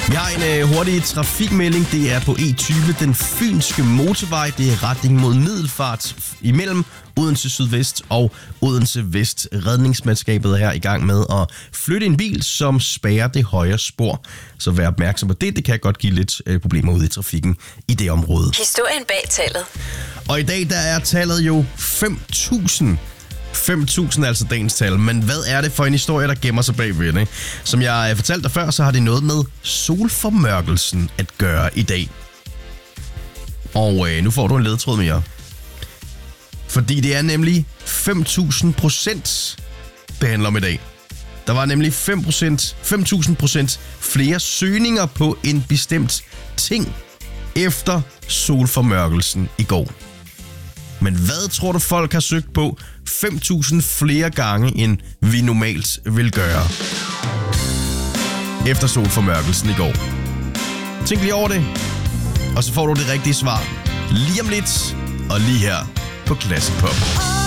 Vi har en hurtig trafikmelding. Det er på E20, den fynske motorvej. Det er retning mod Middelfart imellem Odense Sydvest og Odense Vest. Redningsmandskabet er her i gang med at flytte en bil, som spærrer det højre spor. Så vær opmærksom på det. Det kan godt give lidt problemer ude i trafikken i det område. Historien bag tallet. Og i dag der er tallet jo 5.000. 5.000 er altså dagens tal, men hvad er det for en historie, der gemmer sig bagved det? Som jeg fortalte dig før, så har det noget med solformørkelsen at gøre i dag. Og nu får du en ledetråd mere. Fordi det er nemlig 5.000%, det handler om i dag. Der var nemlig 5.000% flere søgninger på en bestemt ting efter solformørkelsen i går. Men hvad tror du, folk har søgt på 5.000 flere gange, end vi normalt vil gøre efter solformørkelsen i går? Tænk lige over det, og så får du det rigtige svar lige om lidt, og lige her på Classic Pop.